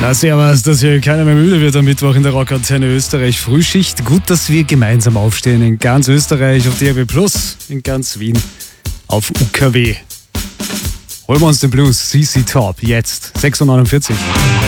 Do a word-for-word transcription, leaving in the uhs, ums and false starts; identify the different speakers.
Speaker 1: Na servus, dass hier keiner mehr müde wird am Mittwoch in der Rockantenne Österreich Frühschicht. Gut, dass wir gemeinsam aufstehen in ganz Österreich auf D A B Plus, in ganz Wien auf U K W. Holen wir uns den Blues, C C Top, jetzt sechs Uhr neunundvierzig.